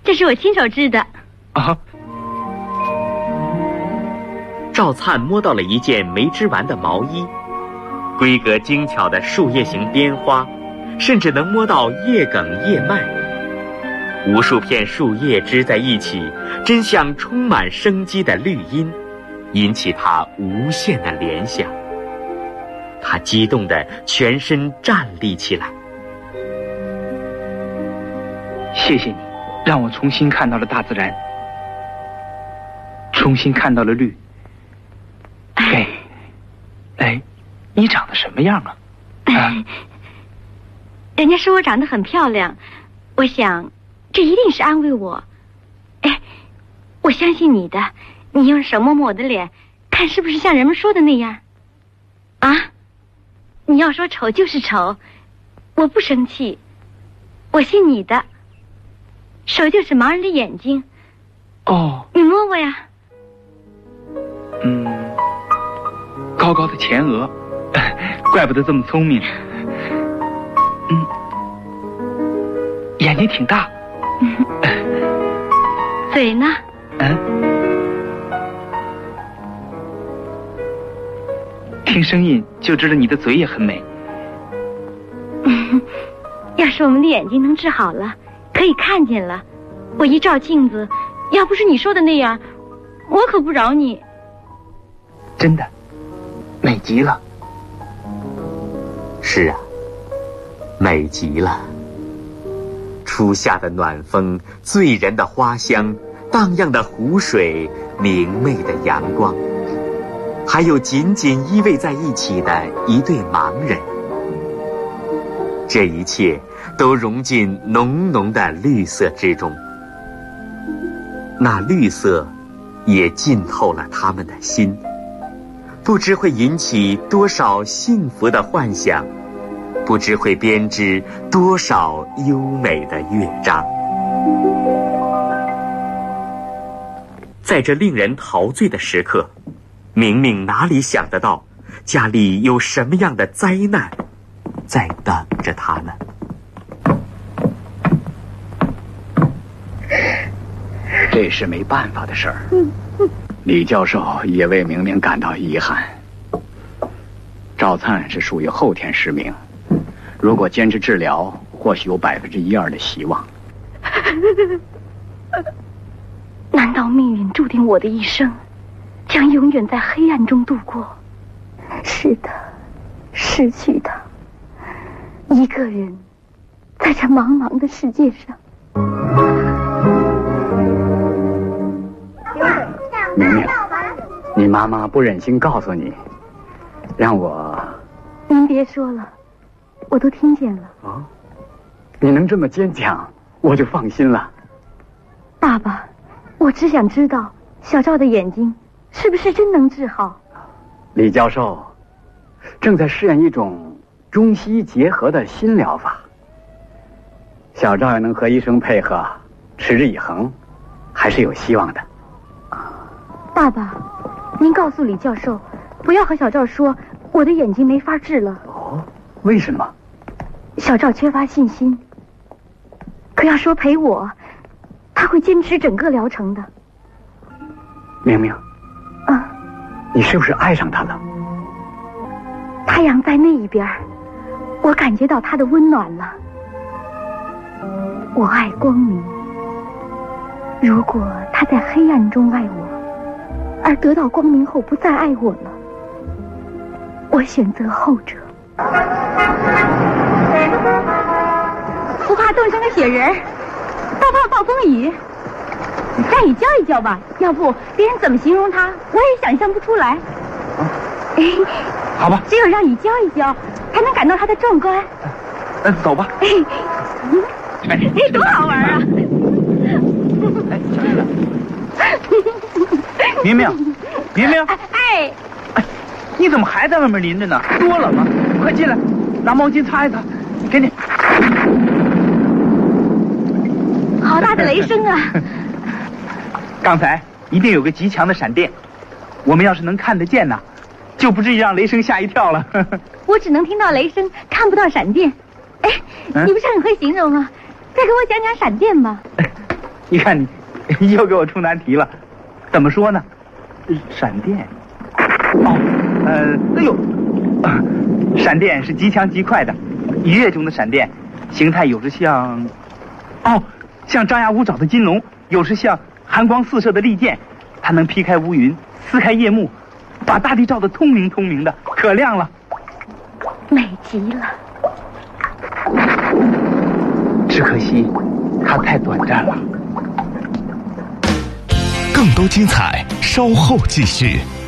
这是我亲手织的。 啊！ 赵灿摸到了一件没织完的毛衣，规格精巧的树叶形边花，甚至能摸到叶梗叶脉。无数片树叶织在一起，真像充满生机的绿荫，引起他无限的联想。他激动地全身站立起来。 谢谢你，让我重新看到了大自然，重新看到了绿。哎，你长得什么样啊？ 人家说我长得很漂亮，我想这一定是安慰我。哎，我相信你的，你用手摸摸我的脸，看是不是像人们说的那样啊？你要说丑就是丑，我不生气，我信你的。手就是盲人的眼睛。 哦， 你摸摸呀。 高高的前额，怪不得这么聪明。眼睛挺大。 嘴呢？ 听声音就知道你的嘴也很美。 要是我们的眼睛能治好了，可以看见了，我一照镜子，要不是你说的那样，我可不饶你。 真的美极了。 是啊，美极了。初夏的暖风，醉人的花香，荡漾的湖水，明媚的阳光，还有紧紧依偎在一起的一对盲人，这一切都融进浓浓的绿色之中。那绿色也浸透了他们的心，不知会引起多少幸福的幻想，不知会编织多少优美的乐章。在这令人陶醉的时刻，明明哪里想得到家里有什么样的灾难在等着他呢？ 这是没办法的事儿。李教授也为明明感到遗憾。赵灿是属于后天失明，如果坚持治疗，或许有1%-2%的希望。 难道命运注定我的一生将永远在黑暗中度过？是的，失去他，一个人在这茫茫的世界上。 明明，你妈妈不忍心告诉你，让我…… 您别说了，我都听见了。 啊，你能这么坚强，我就放心了。 爸爸，我只想知道小赵的眼睛是不是真能治好。 李教授正在试验一种中西医结合的新疗法，小赵要能和医生配合，持之以恒，还是有希望的。 爸爸，您告诉李教授，不要和小赵说我的眼睛没法治了。 哦，为什么？ 小赵缺乏信心，可要说陪我，他会坚持整个疗程的。 明明，你是不是爱上他了？ 太阳在那一边，我感觉到他的温暖了。我爱光明，如果他在黑暗中爱我，而得到光明后不再爱我了，我选择后者。不怕冻成个雪人，倒怕暴风雨。让你教一教吧，要不别人怎么形容他，我也想象不出来。 好吧， 只有让你教一教，才能感到他的壮观。 走吧。 多好玩啊！ 明明，明明， 哎， 你怎么还在外面淋着呢？多冷啊！快进来，拿毛巾擦一擦。给你。 好大的雷声啊！ 刚才一定有个极强的闪电，我们要是能看得见呢，就不至于让雷声吓一跳了。 我只能听到雷声，看不到闪电。哎，你不是很会形容吗？再给我讲讲闪电吧。 你看你又给我出难题了，怎么说呢？闪电。哎呦，闪电是极强极快的，一跃中的闪电，形态有时像，像张牙舞爪的金龙，有时像寒光四射的利剑，它能劈开乌云，撕开夜幕，把大地照得通明通明的，可亮了， 美极了。 只可惜它太短暂了。 更多精彩稍后继续。